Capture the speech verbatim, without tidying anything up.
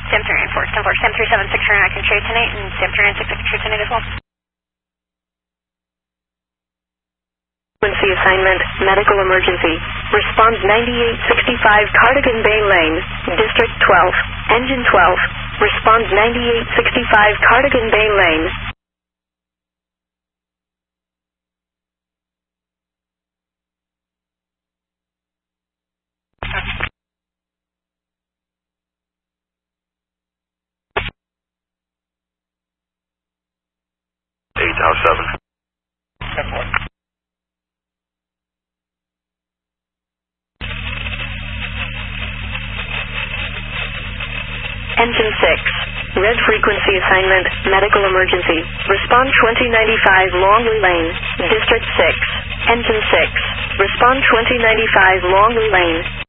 Sim three nine four, ten four, Sim three seven six three nine, I can show you tonight, and Sim three nine six I can show you tonight as well. Frequency assignment, medical emergency. Response ninety-eight sixty-five Cardigan Bay Lane, District twelve, Engine twelve. Response ninety-eight sixty-five Cardigan Bay Lane. eight Tower seven. ten four. Engine six. Red frequency assignment, medical emergency. Response twenty ninety-five Longley Lane, District six. Engine six. Response twenty ninety-five Longley Lane.